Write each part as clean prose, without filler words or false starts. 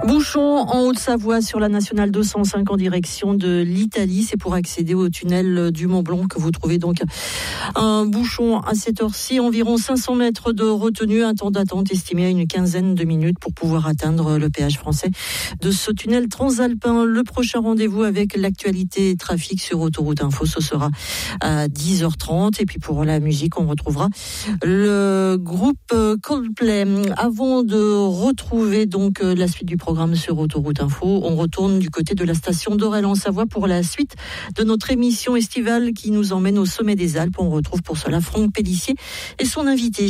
Bouchon en Haute-Savoie sur la nationale 205 en direction de l'Italie. C'est pour accéder au tunnel du Mont-Blanc que vous trouvez donc un bouchon à cette heure-ci. Environ 500 mètres de retenue, un temps d'attente estimé à une quinzaine de minutes pour pouvoir atteindre le péage français de ce tunnel transalpin. Le prochain rendez-vous avec l'actualité trafic sur Autoroute Info, ce sera à 10h30. Et puis pour la musique, on retrouvera le groupe Coldplay. Avant de retrouver donc la suite du programme sur Autoroute Info, on retourne du côté de la station d'Orel en Savoie pour la suite de notre émission estivale qui nous emmène au sommet des Alpes. On retrouve pour cela Franck Pellissier et son invité.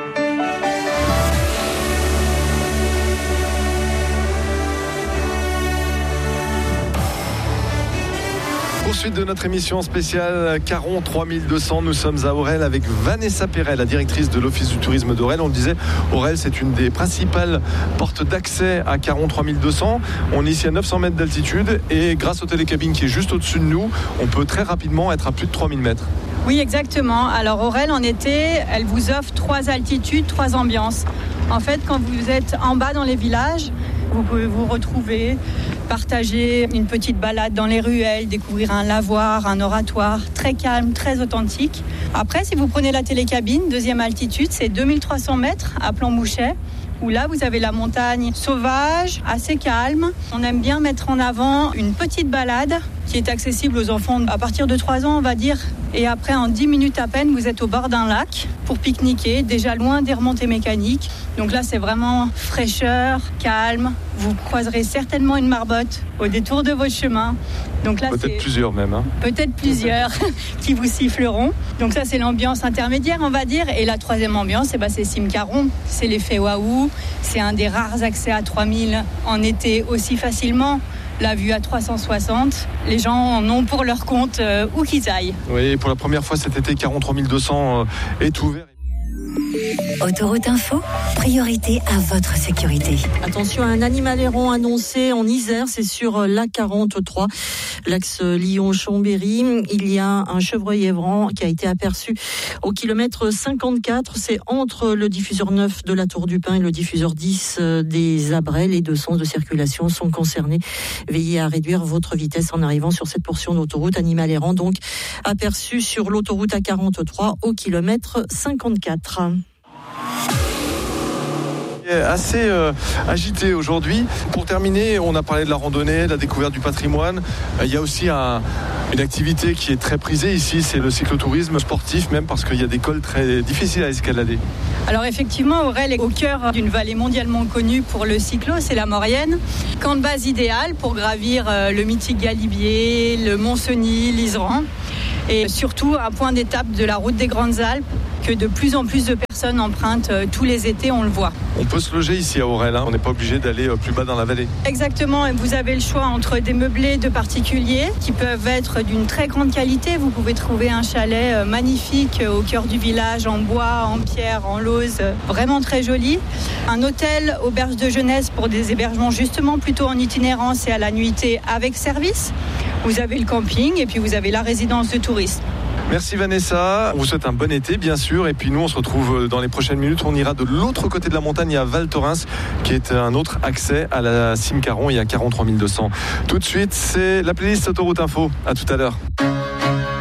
Poursuite de notre émission spéciale Caron 3200. Nous sommes à Orel avec Vanessa Perret, la directrice de l'Office du tourisme d'Orel. On le disait, Orel, c'est une des principales portes d'accès à Caron 3200. On est ici à 900 mètres d'altitude et grâce au télécabine qui est juste au-dessus de nous, on peut très rapidement être à plus de 3000 mètres. Oui, exactement. Alors Orel, en été, elle vous offre 3 altitudes, 3 ambiances. En fait, quand vous êtes en bas dans les villages, vous pouvez vous retrouver, partager une petite balade dans les ruelles, découvrir un lavoir, un oratoire très calme, très authentique. Après, si vous prenez la télécabine, deuxième altitude, c'est 2300 mètres à Plan-Mouchet, où là, vous avez la montagne sauvage, assez calme. On aime bien mettre en avant une petite balade qui est accessible aux enfants à partir de 3 ans, on va dire. Et après, en 10 minutes à peine, vous êtes au bord d'un lac pour pique-niquer, déjà loin des remontées mécaniques. Donc là, c'est vraiment fraîcheur, calme. Vous croiserez certainement une marmotte au détour de votre chemin. Donc là, peut-être plusieurs même. Peut-être plusieurs qui vous siffleront. Donc ça, c'est l'ambiance intermédiaire, on va dire. Et la troisième ambiance, c'est Cime-Caron. C'est l'effet waouh. C'est un des rares accès à 3000 en été aussi facilement. La vue à 360, les gens en ont pour leur compte où qu'ils aillent. Oui, pour la première fois cet été, Caron 3200 est ouvert. Autoroute Info, priorité à votre sécurité. Attention, un animal errant annoncé en Isère, c'est sur l'A43, l'axe Lyon-Chambéry. Il y a un chevreuil errant qui a été aperçu au kilomètre 54. C'est entre le diffuseur 9 de la Tour du Pin et le diffuseur 10 des Abrets. Les deux sens de circulation sont concernés. Veillez à réduire votre vitesse en arrivant sur cette portion d'autoroute. Animal errant donc aperçu sur l'autoroute A43 au kilomètre 54. Assez agité aujourd'hui. Pour terminer, on a parlé de la randonnée, de la découverte du patrimoine. Il y a aussi une activité qui est très prisée ici, c'est le cyclotourisme sportif, même parce qu'il y a des cols très difficiles à escalader. Alors effectivement, Orel est au cœur d'une vallée mondialement connue pour le cyclo, c'est la Maurienne. Camp de base idéal pour gravir le mythique Galibier, le Mont-Cenis, l'Iseran. Et surtout un point d'étape de la route des Grandes Alpes que de plus en plus de personnes empruntent tous les étés, on le voit. On peut se loger ici à Orel, on n'est pas obligé d'aller plus bas dans la vallée. Exactement, vous avez le choix entre des meublés de particuliers qui peuvent être d'une très grande qualité. Vous pouvez trouver un chalet magnifique au cœur du village, en bois, en pierre, en lauze, vraiment très joli. Un hôtel, auberge de jeunesse pour des hébergements justement plutôt en itinérance et à la nuitée avec service. Vous avez le camping et puis vous avez la résidence de tourisme. Merci Vanessa, on vous souhaite un bon été bien sûr et puis nous on se retrouve dans les prochaines minutes, on ira de l'autre côté de la montagne à Val Thorens qui est un autre accès à la Cime-Caron et à Caron 3200. Tout de suite c'est la playlist Autoroute Info, à tout à l'heure.